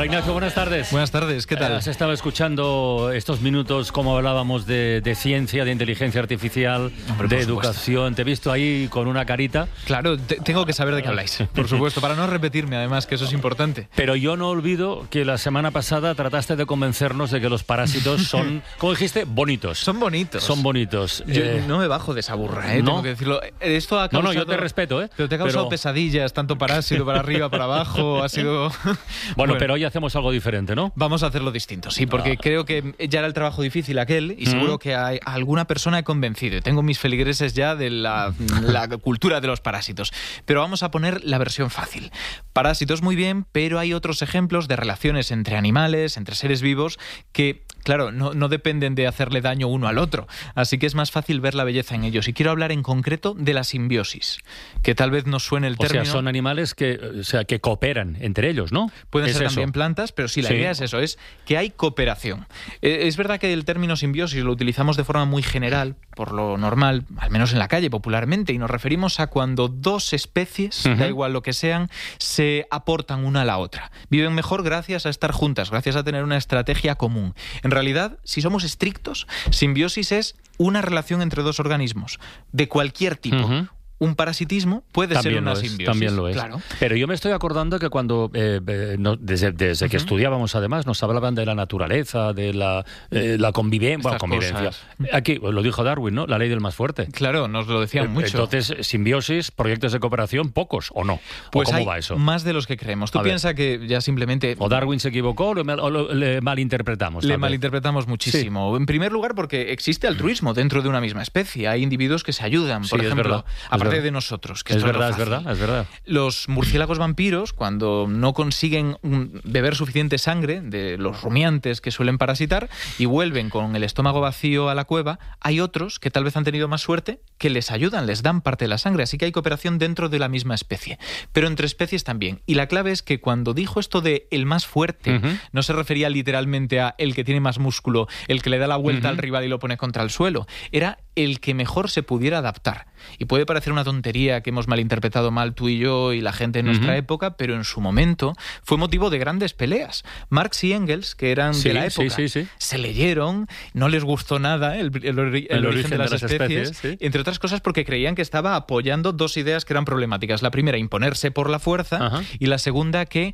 Ignacio, buenas tardes. Buenas tardes, ¿qué tal? Has estado escuchando estos minutos como hablábamos de ciencia, de inteligencia artificial, de educación. Te he visto ahí con una carita. Claro, tengo que saber de qué habláis, por supuesto, para no repetirme además, que eso es importante. Pero yo no olvido que la semana pasada trataste de convencernos de que los parásitos son, ¿cómo dijiste? Bonitos. Son bonitos. Son bonitos. Yo no me bajo de esa burra, ¿no? Tengo que decirlo. Esto ha causado... No, yo te respeto, Pero te ha causado pesadillas, tanto parásito, para arriba, para abajo, ha sido... Bueno, pero hoy hacemos algo diferente, ¿no? Vamos a hacerlo distinto, sí, porque creo que ya era el trabajo difícil aquel y seguro que a alguna persona he convencido. Tengo mis feligreses ya de la cultura de los parásitos. Pero vamos a poner la versión fácil. Parásitos muy bien, pero hay otros ejemplos de relaciones entre animales, entre seres vivos, que, claro, no dependen de hacerle daño uno al otro. Así que es más fácil ver la belleza en ellos. Y quiero hablar en concreto de la simbiosis, que tal vez no suene el término. O sea, son animales que cooperan entre ellos, ¿no? Pueden ser también plantas, pero sí, la idea es eso, es que hay cooperación. Es verdad que el término simbiosis lo utilizamos de forma muy general, por lo normal, al menos en la calle popularmente, y nos referimos a cuando dos especies, da igual lo que sean, se aportan una a la otra. Viven mejor gracias a estar juntas, gracias a tener una estrategia común. En realidad, si somos estrictos, simbiosis es una relación entre dos organismos, de cualquier tipo. Un parasitismo puede también ser una simbiosis. También lo es. Claro. Pero yo me estoy acordando que cuando, desde que estudiábamos además, nos hablaban de la naturaleza, de la convivencia. Bueno, convivencia. Aquí lo dijo Darwin, ¿no? La ley del más fuerte. Claro, nos lo decían mucho. Entonces, simbiosis, proyectos de cooperación, pocos, ¿o no? Pues ¿Cómo va eso? Más de los que creemos. Tú piensas que ya simplemente... O Darwin se equivocó o le malinterpretamos. Le malinterpretamos muchísimo. Sí. En primer lugar, porque existe altruismo dentro de una misma especie. Hay individuos que se ayudan, por ejemplo. Aparte de nosotros, que es verdad. Los murciélagos vampiros, cuando no consiguen beber suficiente sangre de los rumiantes que suelen parasitar y vuelven con el estómago vacío a la cueva, hay otros que tal vez han tenido más suerte que les ayudan, les dan parte de la sangre, así que hay cooperación dentro de la misma especie, pero entre especies también. Y la clave es que cuando dijo esto de el más fuerte, no se refería literalmente a el que tiene más músculo, el que le da la vuelta al rival y lo pone contra el suelo, era el que mejor se pudiera adaptar. Y puede parecer una tontería que hemos malinterpretado mal tú y yo y la gente en nuestra época, pero en su momento fue motivo de grandes peleas. Marx y Engels, que eran de la época, se leyeron, no les gustó nada el origen de las especies, entre otras cosas porque creían que estaba apoyando dos ideas que eran problemáticas. La primera, imponerse por la fuerza, y la segunda, que...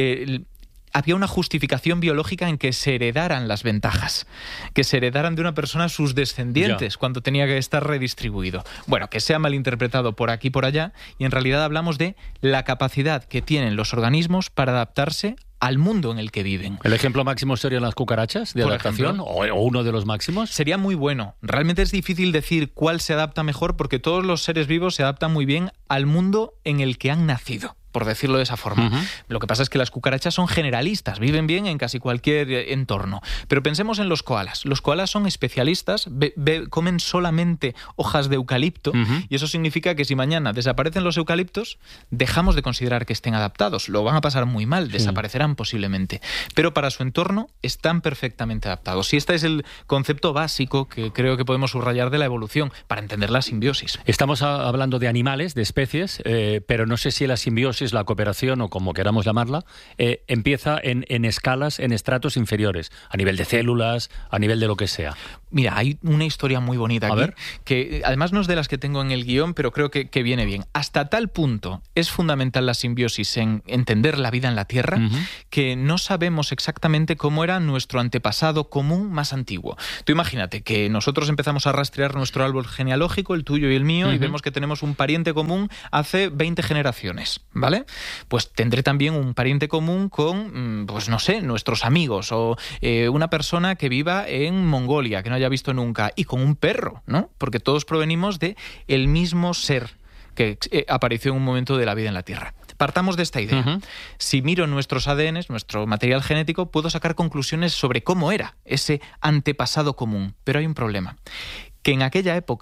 había una justificación biológica en que se heredaran las ventajas, que se heredaran de una persona sus descendientes cuando tenía que estar redistribuido. Bueno, que sea malinterpretado por aquí y por allá, y en realidad hablamos de la capacidad que tienen los organismos para adaptarse al mundo en el que viven. ¿El ejemplo máximo serían las cucarachas de adaptación? ¿O uno de los máximos? Sería muy bueno. Realmente es difícil decir cuál se adapta mejor porque todos los seres vivos se adaptan muy bien al mundo en el que han nacido, por decirlo de esa forma. Lo que pasa es que las cucarachas son generalistas, viven bien en casi cualquier entorno. Pero pensemos en los koalas. Los koalas son especialistas, comen solamente hojas de eucalipto, y eso significa que si mañana desaparecen los eucaliptos, dejamos de considerar que estén adaptados. Lo van a pasar muy mal, desaparecerán posiblemente. Pero para su entorno están perfectamente adaptados. Y este es el concepto básico que creo que podemos subrayar de la evolución para entender la simbiosis. Estamos hablando de animales, de especies, pero no sé si la simbiosis, la cooperación o como queramos llamarla, empieza en escalas, en estratos inferiores, a nivel de células, a nivel de lo que sea. Mira, hay una historia muy bonita aquí, que además no es de las que tengo en el guión, pero creo que viene bien. Hasta tal punto es fundamental la simbiosis en entender la vida en la Tierra, que no sabemos exactamente cómo era nuestro antepasado común más antiguo. Tú imagínate que nosotros empezamos a rastrear nuestro árbol genealógico, el tuyo y el mío, y vemos que tenemos un pariente común hace 20 generaciones, ¿vale? Pues tendré también un pariente común con, pues no sé, nuestros amigos, o una persona que viva en Mongolia, que no haya visto nunca, y con un perro, ¿no? Porque todos provenimos de el mismo ser que apareció en un momento de la vida en la Tierra. Partamos de esta idea. Si miro nuestros ADNs, nuestro material genético, puedo sacar conclusiones sobre cómo era ese antepasado común. Pero hay un problema, que en aquella época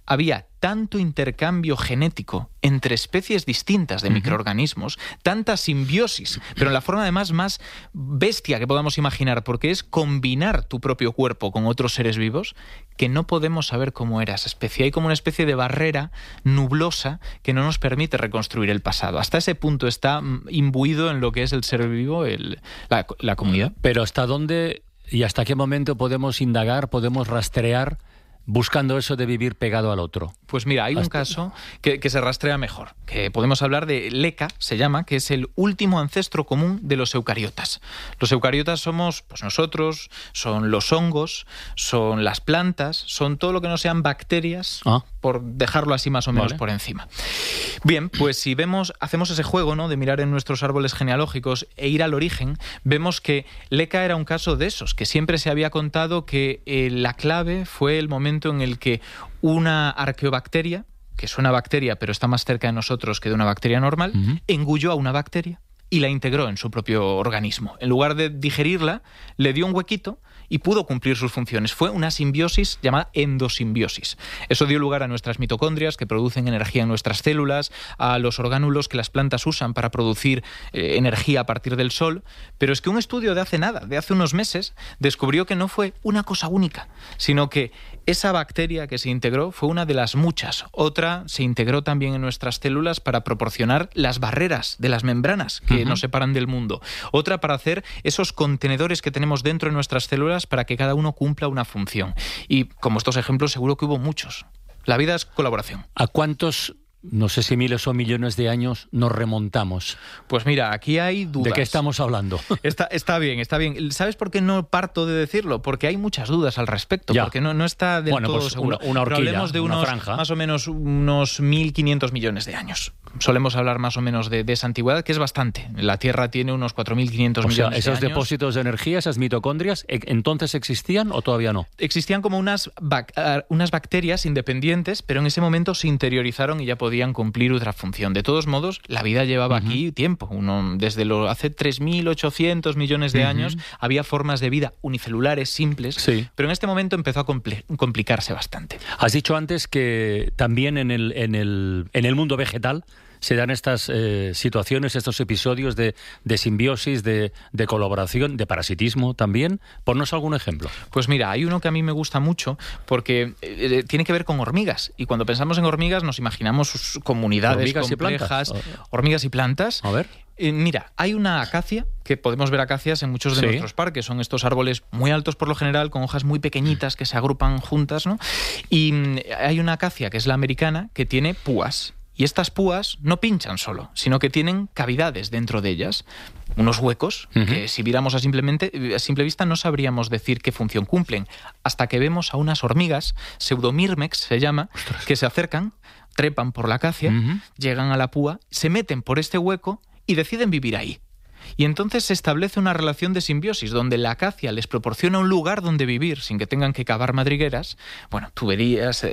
había tanto intercambio genético entre especies distintas de microorganismos, tanta simbiosis, pero en la forma además más bestia que podamos imaginar, porque es combinar tu propio cuerpo con otros seres vivos, que no podemos saber cómo era esa especie. Hay como una especie de barrera nublosa que no nos permite reconstruir el pasado. Hasta ese punto está imbuido en lo que es el ser vivo, la comunidad. Pero ¿hasta dónde y hasta qué momento podemos indagar, podemos rastrear buscando eso de vivir pegado al otro? Pues mira, hay un caso que se rastrea mejor, que podemos hablar de LECA, se llama, que es el último ancestro común de los eucariotas. Los eucariotas somos pues nosotros, son los hongos, son las plantas, son todo lo que no sean bacterias, por dejarlo así más o menos por encima. Bien, pues si hacemos ese juego, ¿no?, de mirar en nuestros árboles genealógicos e ir al origen, vemos que LECA era un caso de esos, que siempre se había contado que la clave fue el momento en el que una arqueobacteria, que es una bacteria pero está más cerca de nosotros que de una bacteria normal, engulló a una bacteria y la integró en su propio organismo. En lugar de digerirla, le dio un huequito y pudo cumplir sus funciones. Fue una simbiosis llamada endosimbiosis. Eso dio lugar a nuestras mitocondrias, que producen energía en nuestras células, a los orgánulos que las plantas usan para producir energía a partir del sol. Pero es que un estudio de hace unos meses, descubrió que no fue una cosa única, sino que esa bacteria que se integró fue una de las muchas. Otra se integró también en nuestras células para proporcionar las barreras de las membranas que nos separan del mundo. Otra para hacer esos contenedores que tenemos dentro de nuestras células para que cada uno cumpla una función. Y como estos ejemplos seguro que hubo muchos. La vida es colaboración. ¿A cuántos, no sé si miles o millones de años, nos remontamos? Pues mira, aquí hay dudas. ¿De qué estamos hablando? Está bien. ¿Sabes por qué no parto de decirlo? Porque hay muchas dudas al respecto, porque no está del todo pues seguro. Una horquilla, hablemos de una franja. Más o menos unos 1.500 millones de años. Solemos hablar más o menos de esa antigüedad, que es bastante. La Tierra tiene unos 4.500 millones de años. ¿Esos depósitos de energía, esas mitocondrias, entonces existían o todavía no? Existían como unas bacterias independientes, pero en ese momento se interiorizaron y ya podían cumplir otra función. De todos modos, la vida llevaba aquí tiempo. Desde hace 3.800 millones de años había formas de vida unicelulares, simples, pero en este momento empezó a complicarse bastante. Has dicho antes que también en el mundo vegetal se dan estas situaciones, estos episodios de simbiosis, de colaboración, de parasitismo también. Ponnos algún ejemplo. Pues mira, hay uno que a mí me gusta mucho porque tiene que ver con hormigas. Y cuando pensamos en hormigas nos imaginamos sus comunidades hormigas complejas, hormigas y plantas. A ver. Mira, hay una acacia, que podemos ver acacias en muchos de nuestros parques. Son estos árboles muy altos por lo general, con hojas muy pequeñitas que se agrupan juntas, ¿no? Y hay una acacia, que es la americana, que tiene púas. Y estas púas no pinchan solo, sino que tienen cavidades dentro de ellas, unos huecos que si viéramos a simple vista no sabríamos decir qué función cumplen, hasta que vemos a unas hormigas, Pseudomyrmex se llama, que se acercan, trepan por la acacia, llegan a la púa, se meten por este hueco y deciden vivir ahí. Y entonces se establece una relación de simbiosis donde la acacia les proporciona un lugar donde vivir sin que tengan que cavar madrigueras, tuberías.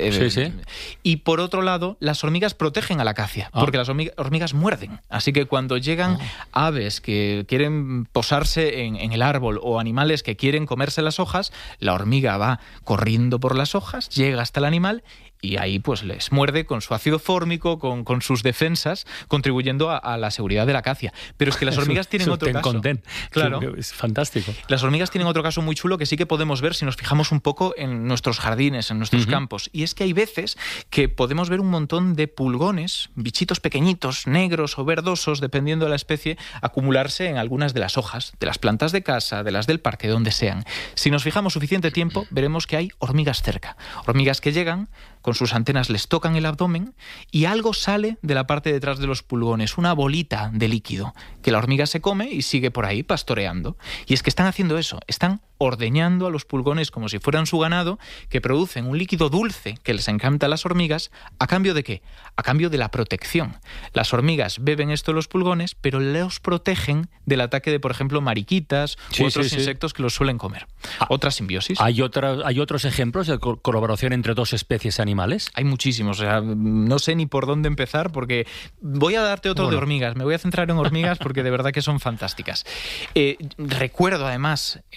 Y por otro lado, las hormigas protegen a la acacia, porque las hormigas muerden. Así que cuando llegan aves que quieren posarse en el árbol o animales que quieren comerse las hojas, la hormiga va corriendo por las hojas, llega hasta el animal y ahí pues les muerde con su ácido fórmico, con sus defensas, contribuyendo a la seguridad de la acacia. Pero es que las hormigas tienen otro caso. Claro. Es fantástico. Las hormigas tienen otro caso muy chulo que sí que podemos ver si nos fijamos un poco en nuestros jardines, en nuestros campos. Y es que hay veces que podemos ver un montón de pulgones, bichitos pequeñitos, negros o verdosos, dependiendo de la especie, acumularse en algunas de las hojas, de las plantas de casa, de las del parque, donde sean. Si nos fijamos suficiente tiempo, veremos que hay hormigas cerca. Hormigas que llegan, con sus antenas les tocan el abdomen y algo sale de la parte de detrás de los pulgones, una bolita de líquido, que la hormiga se come y sigue por ahí pastoreando. Y es que están haciendo eso, están ordeñando a los pulgones como si fueran su ganado, que producen un líquido dulce que les encanta a las hormigas. ¿A cambio de qué? A cambio de la protección. Las hormigas beben esto de los pulgones, pero los protegen del ataque de, por ejemplo, mariquitas u otros insectos que los suelen comer. Otra simbiosis. ¿Hay otros ejemplos de colaboración entre dos especies animales? Hay muchísimos. O sea, no sé ni por dónde empezar, porque voy a darte otro de hormigas. Me voy a centrar en hormigas porque de verdad que son fantásticas. Recuerdo, además, en El Rey León,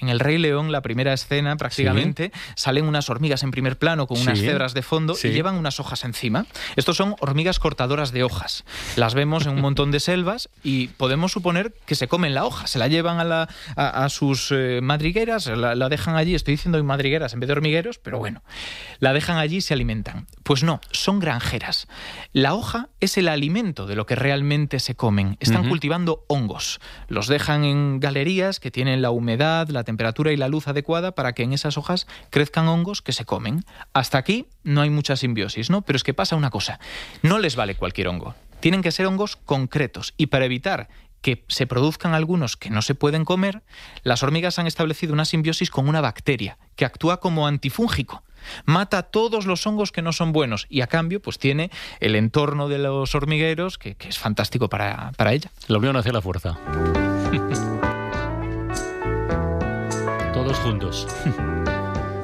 León, la primera escena prácticamente, salen unas hormigas en primer plano con unas cebras de fondo y llevan unas hojas encima. Estos son hormigas cortadoras de hojas. Las vemos en un montón de selvas y podemos suponer que se comen la hoja, se la llevan a sus madrigueras, la dejan allí, estoy diciendo en madrigueras en vez de hormigueros, pero bueno, la dejan allí y se alimentan. Pues no, son granjeras. La hoja es el alimento de lo que realmente se comen. Están cultivando hongos. Los dejan en galerías que tienen la humedad, la temperatura y la luz adecuada para que en esas hojas crezcan hongos que se comen. Hasta aquí no hay mucha simbiosis, ¿no? Pero es que pasa una cosa. No les vale cualquier hongo. Tienen que ser hongos concretos. Y para evitar que se produzcan algunos que no se pueden comer, las hormigas han establecido una simbiosis con una bacteria que actúa como antifúngico. Mata todos los hongos que no son buenos y a cambio pues tiene el entorno de los hormigueros que es fantástico para ella. La unión hace la fuerza. Todos juntos.